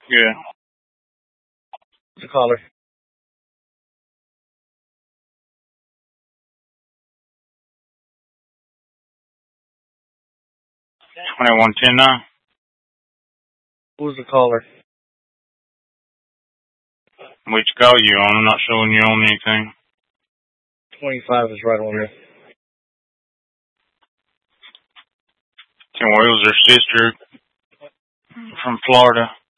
Good. The caller. 2110 now. Who's the caller? Which call you on? I'm not showing you on anything. 25 is right on here. Well, it was her sister from Florida.